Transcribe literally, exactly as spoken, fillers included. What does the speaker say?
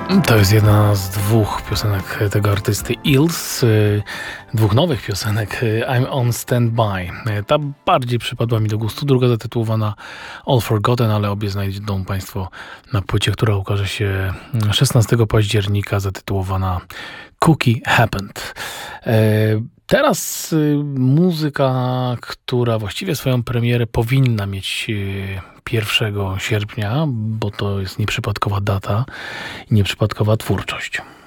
To jest jedna z dwóch piosenek tego artysty Eels, dwóch nowych piosenek I'm on Standby. Ta bardziej przypadła mi do gustu, druga zatytułowana All Forgotten, ale obie znajdą Państwo na płycie, która ukaże się szesnastego października, zatytułowana Cookie Happened. Teraz muzyka, która właściwie swoją premierę powinna mieć pierwszego sierpnia, bo to jest nieprzypadkowa data i nieprzypadkowa twórczość.